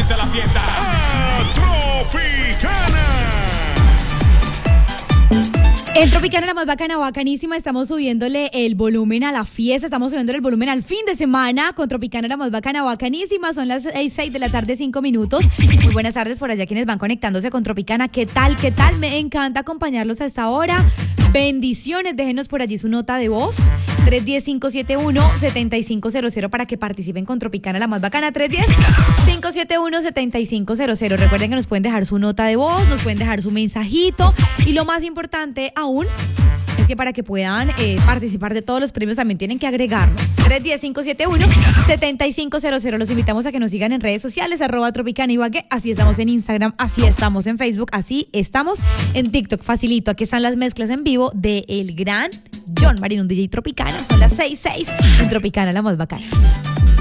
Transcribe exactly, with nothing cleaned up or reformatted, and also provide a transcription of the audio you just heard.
comienza la fiesta. ¡A Tropicana! En Tropicana, la más bacana, bacanísima, estamos subiéndole el volumen a la fiesta, estamos subiéndole el volumen al fin de semana con Tropicana, la más bacana, bacanísima. Son las seis de la tarde, cinco minutos. Muy buenas tardes por allá quienes van conectándose con Tropicana. ¿Qué tal? ¿Qué tal? Me encanta acompañarlos a esta hora. Bendiciones, déjenos por allí su nota de voz. tres uno cero, cinco siete uno, siete cinco cero cero para que participen con Tropicana, la más bacana. tres uno cero, cinco siete uno, siete cinco cero cero. Recuerden que nos pueden dejar su nota de voz, nos pueden dejar su mensajito. Y lo más importante aún es que para que puedan eh, participar de todos los premios también tienen que agregarnos. tres uno cero, cinco siete uno, siete cinco cero cero. Los invitamos a que nos sigan en redes sociales, arroba Tropicana Ibagué. Así estamos en Instagram, así estamos en Facebook, así estamos en TikTok. Facilito, aquí están las mezclas en vivo de el gran John Marino, un D J Tropicana. Son las seis seis en Tropicana, la más bacana.